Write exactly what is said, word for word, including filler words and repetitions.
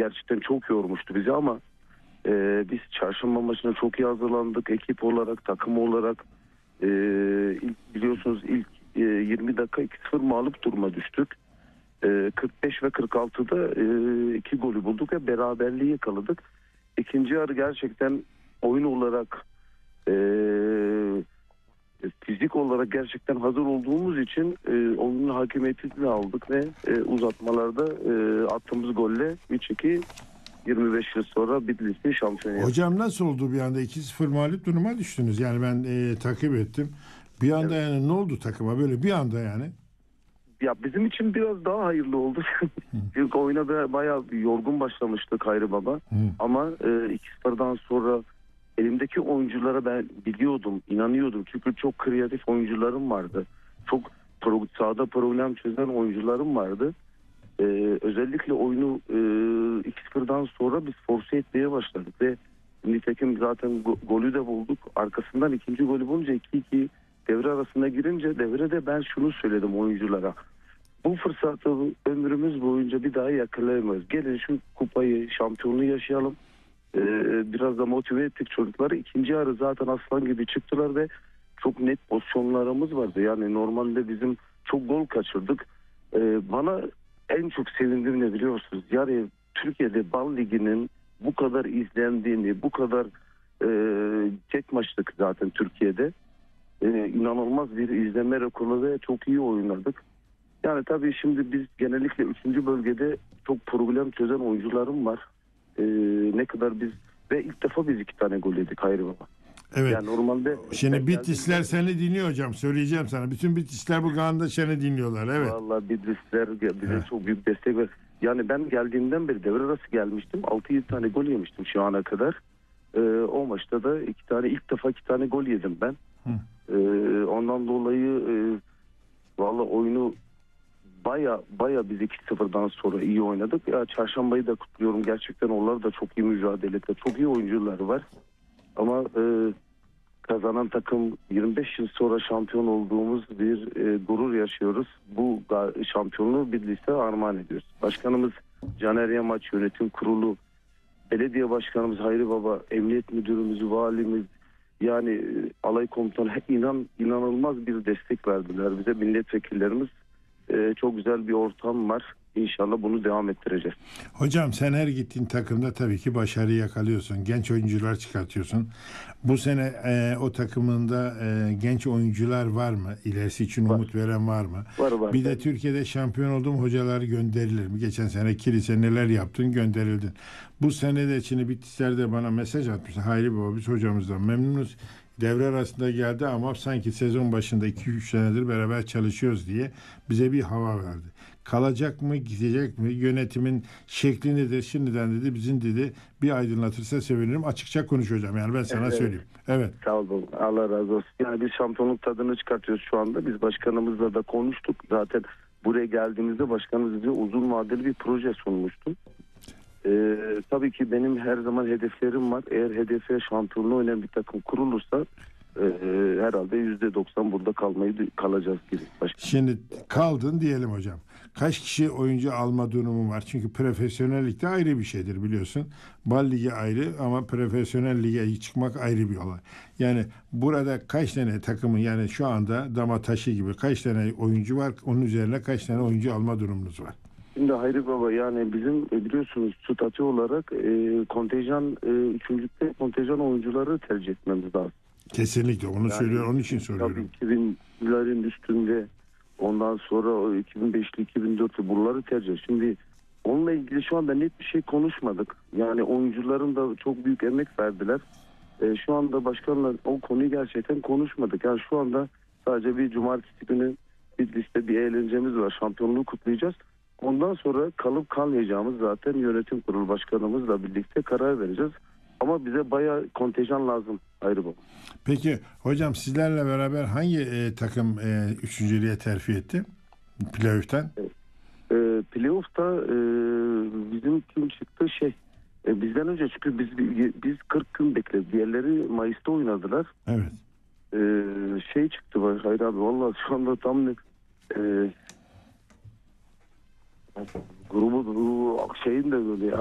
gerçekten çok yormuştu bizi ama e, biz çarşamba maçına çok iyi hazırlandık. Ekip olarak, takım olarak e, ilk, biliyorsunuz ilk e, yirmi dakika iki sıfır mağlup duruma düştük. E, kırk beş ve kırk altıda e, iki golü bulduk ve beraberliği yakaladık. İkinci yarı gerçekten oyun olarak e, fizik olarak gerçekten hazır olduğumuz için e, oyunun hakimiyetini aldık ve e, uzatmalarda e, attığımız golle üç iki yirmi beş yıl sonra Bitlis'i şampiyon yaptık. Hocam nasıl oldu bir anda iki sıfır mağlup duruma düştünüz? Yani ben e, takip ettim. Bir anda Evet. yani ne oldu takıma böyle bir anda yani? Ya bizim için biraz daha hayırlı oldu. Çünkü oyuna da bayağı bir yorgun başlamıştık Hayri Baba. Hı. Ama e, iki sıfırdan sonra elimdeki oyunculara ben biliyordum, inanıyordum. Çünkü çok kreatif oyuncularım vardı. Çok pro, sahada problem çözen oyuncularım vardı. E, özellikle oyunu e, iki sıfırdan sonra biz force etmeye başladık ve nitekim zaten go- golü de bulduk. Arkasından ikinci golü bulunca iki iki devre arasında girince devrede ben şunu söyledim oyunculara. Bu fırsatı ömrümüz boyunca bir daha yakalayamayız. Gelin şu kupayı, şampiyonluğu yaşayalım. Ee, biraz da motive ettik çocukları. İkinci yarı zaten aslan gibi çıktılar ve çok net pozisyonlarımız vardı. Yani normalde bizim çok gol kaçırdık. Ee, bana en çok sevindiğim ne biliyor musunuz? Yani Türkiye'de Bal Ligi'nin bu kadar izlendiğini, bu kadar e, tek maçlık zaten Türkiye'de. E, inanılmaz bir izlenme rekoru ve çok iyi oynadık. Yani tabii şimdi biz genellikle üçüncü bölgede çok problem çözen oyuncularım var. Ee, ne kadar biz ve ilk defa biz iki tane gol yedik Hayri Baba. Evet. Yani normalde Şimdi Bitlisler seni dinliyor hocam. Söyleyeceğim sana. Bütün Bitlisler bu anda seni dinliyorlar. Evet. Vallahi Bitlisler bize Evet. çok büyük destek ver. Yani ben geldiğimden beri devre arası gelmiştim. altı yedi tane gol yemiştim şu ana kadar. Ee, o maçta da iki tane ilk defa iki tane gol yedim ben. Ee, ondan dolayı e, vallahi oyunu Baya baya biz iki sıfırdan sonra iyi oynadık. Ya çarşambayı da kutluyorum. Gerçekten onlar da çok iyi mücadele etti. Çok iyi oyuncular var. Ama e, kazanan takım yirmi beş yıl sonra şampiyon olduğumuz bir e, gurur yaşıyoruz. Bu ga- şampiyonluğu Bitlis'e armağan ediyoruz. Başkanımız Caner Yamaç, yönetim kurulu, belediye başkanımız Hayri Baba, emniyet müdürümüz, valimiz, yani e, alay komutanı inan inanılmaz bir destek verdiler bize. Milletvekillerimiz. Ee, çok güzel bir ortam var. İnşallah bunu devam ettireceğiz. Hocam sen her gittiğin takımda tabii ki başarı yakalıyorsun. Genç oyuncular çıkartıyorsun. Bu sene e, o takımında e, genç oyuncular var mı? İlerisi için Var. umut veren var mı? Var var. Bir de Türkiye'de şampiyon olduğum hocalar gönderilir mi? Geçen sene kilise neler yaptın gönderildin. Bu sene de şimdi Bitlisler de bana mesaj atmıştı. Hayri Baba biz hocamızdan memnunuz. Devre arasında geldi ama sanki sezon başında iki üç senedir beraber çalışıyoruz diye bize bir hava verdi. Kalacak mı, gidecek mi? Yönetimin şekli nedir? Şimdiden dedi bizim dedi bir aydınlatırsa sevinirim. Açıkça konuşacağım. Yani ben sana Evet. söyleyeyim. Evet. Sağ olun. Allah razı olsun. Yani biz şampiyonluk tadını çıkartıyoruz şu anda. Biz başkanımızla da konuştuk. Zaten buraya geldiğimizde başkanımız bize uzun vadeli bir proje sunmuştu. Ee, tabii ki benim her zaman hedeflerim var. Eğer hedefe şampiyonluğu oynayan bir takım kurulursa e, herhalde yüzde doksan burada kalmayı kalacağız gibi. Başka. Şimdi kaldın diyelim hocam. Kaç kişi oyuncu alma durumu var? Çünkü profesyonellik de ayrı bir şeydir biliyorsun. Bal ligi ayrı ama profesyonel lige çıkmak ayrı bir olay. Yani burada kaç tane takımın yani şu anda dama taşı gibi kaç tane oyuncu var? Onun üzerine kaç tane oyuncu alma durumunuz var? Şimdi Hayri Baba yani bizim biliyorsunuz statü olarak e, kontenjan e, üçüncülükte kontenjan oyuncuları tercih etmemiz lazım. Kesinlikle onu Yani, söylüyor onun için soruyorum. Tabii iki binlerin üstünde ondan sonra o iki bin beşli iki bin dörtlü buraları tercih. Şimdi onunla ilgili şu anda net bir şey konuşmadık. Yani oyuncuların da çok büyük emek verdiler. E, şu anda başkanla o konuyu gerçekten konuşmadık. Yani şu anda sadece bir cumartesi günü bir liste bir eğlencemiz var. Şampiyonluğu kutlayacağız. Ondan sonra kalıp kalmayacağımız zaten yönetim kurulu başkanımızla birlikte karar vereceğiz. Ama bize bayağı kontenjan lazım ayrı bu. Peki hocam sizlerle beraber hangi e, takım e, üçüncülüğe terfi etti? Playoff'tan? E, playoff'ta e, bizim kim çıktı şey e, bizden önce çünkü biz biz kırk gün bekledik. Diğerleri Mayıs'ta oynadılar. Evet. E, şey çıktı var hayır abi vallahi şu anda tam ne e, grubu, grubu şeyin de böyle ya.